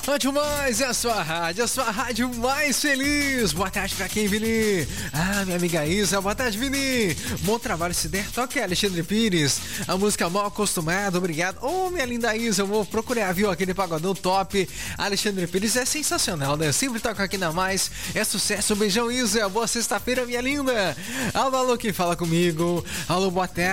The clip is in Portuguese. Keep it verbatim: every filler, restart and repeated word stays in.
Rádio Mais é a sua rádio, a sua rádio mais feliz. Boa tarde pra quem, Vini? Ah, minha amiga Isa, boa tarde, Vini. Bom trabalho, se der, toque Alexandre Pires. A música Mal Acostumado, obrigado. Ô, oh, minha linda Isa, eu vou procurar, viu, aquele pagodão top. Alexandre Pires é sensacional, né? Sempre toca aqui na Mais, é sucesso. Um beijão, Isa, boa sexta-feira, minha linda. Alô, alô, quem fala comigo? Alô, boa tarde.